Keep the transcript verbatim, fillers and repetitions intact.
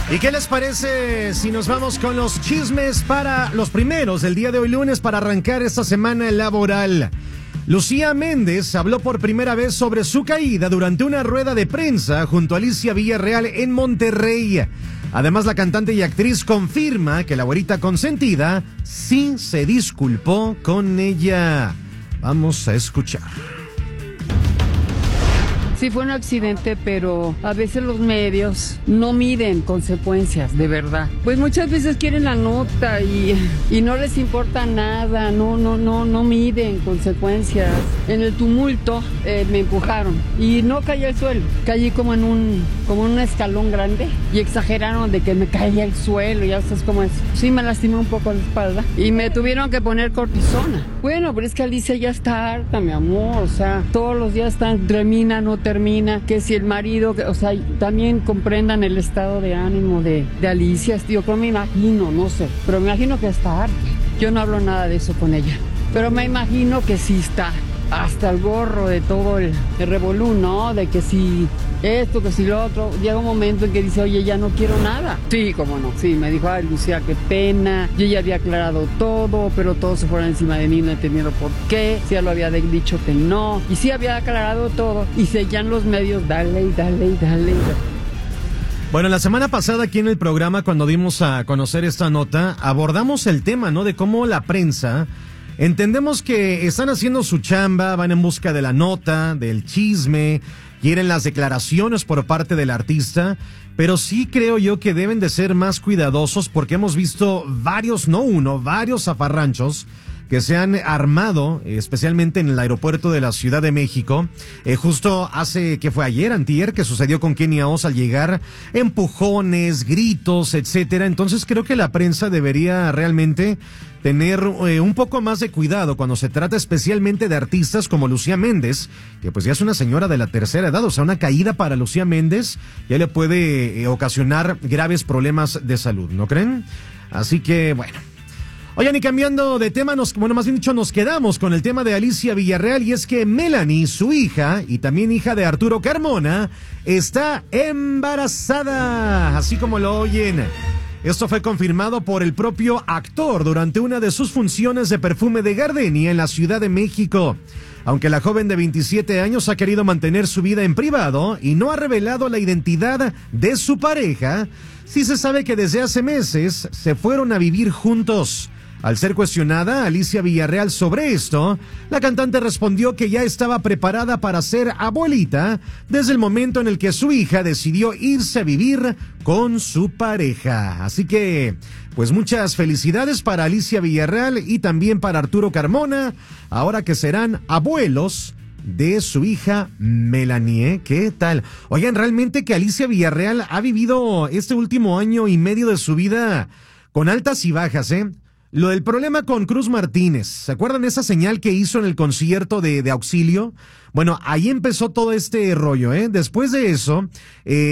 ¿Y qué les parece si nos vamos con los chismes para los primeros del día de hoy lunes para arrancar esta semana laboral? Lucía Méndez habló por primera vez sobre su caída durante una rueda de prensa junto a Alicia Villarreal en Monterrey. Además, la cantante y actriz confirma que la güerita consentida sí se disculpó con ella. Vamos a escuchar. Sí fue un accidente, pero a veces los medios no miden consecuencias, de verdad. Pues muchas veces quieren la nota y, y no les importa nada, no, no, no, no miden consecuencias. En el tumulto eh, me empujaron y no caí al suelo, caí como en un, como en un escalón grande y exageraron de que me caía al suelo, ya sabes cómo es. Sí me lastimé un poco la espalda y me tuvieron que poner cortisona. Bueno, pero es que Alicia ya está harta, mi amor, o sea, todos los días están, termina, no termina, que si el marido, o sea, también comprendan el estado de ánimo de, de Alicia. Yo creo, me imagino, no sé, pero me imagino que está harta. Yo no hablo nada de eso con ella, pero me imagino que sí está hasta el gorro de todo el, el revolú, ¿no? De que si esto, que si lo otro. Llega un momento en que dice, oye, ya no quiero nada. Sí, cómo no. Sí, me dijo, ay, Lucía, qué pena. Yo ya había aclarado todo, pero todos se fueron encima de mí, no entendieron por qué. Sí, ya lo había dicho que no. Y sí había aclarado todo. Y seguían los medios, dale, y dale, y dale, y dale. Bueno, la semana pasada aquí en el programa, cuando dimos a conocer esta nota, abordamos el tema, ¿no? De cómo la prensa... Entendemos que están haciendo su chamba, van en busca de la nota, del chisme, quieren las declaraciones por parte del artista, pero sí creo yo que deben de ser más cuidadosos porque hemos visto varios, no uno, varios zafarranchos que se han armado, especialmente en el aeropuerto de la Ciudad de México. Eh, justo hace, que fue ayer, antier, que sucedió con Kenia Oz al llegar, empujones, gritos, etcétera. Entonces creo que la prensa debería realmente tener eh, un poco más de cuidado cuando se trata especialmente de artistas como Lucía Méndez, que pues ya es una señora de la tercera edad, o sea, una caída para Lucía Méndez ya le puede eh, ocasionar graves problemas de salud, ¿no creen? Así que, bueno. Oigan, y cambiando de tema, nos, bueno, más bien dicho, nos quedamos con el tema de Alicia Villarreal, y es que Melanie, su hija, y también hija de Arturo Carmona, está embarazada, así como lo oyen. Esto fue confirmado por el propio actor durante una de sus funciones de perfume de Gardenia en la Ciudad de México. Aunque la joven de veintisiete años ha querido mantener su vida en privado y no ha revelado la identidad de su pareja, sí se sabe que desde hace meses se fueron a vivir juntos. Al ser cuestionada Alicia Villarreal sobre esto, la cantante respondió que ya estaba preparada para ser abuelita desde el momento en el que su hija decidió irse a vivir con su pareja. Así que, pues muchas felicidades para Alicia Villarreal y también para Arturo Carmona, ahora que serán abuelos de su hija Melanie. ¿Qué tal? Oigan, realmente que Alicia Villarreal ha vivido este último año y medio de su vida con altas y bajas, ¿eh? Lo del problema con Cruz Martínez, ¿se acuerdan esa señal que hizo en el concierto de, de Auxilio? Bueno, ahí empezó todo este rollo, ¿eh? Después de eso, eh,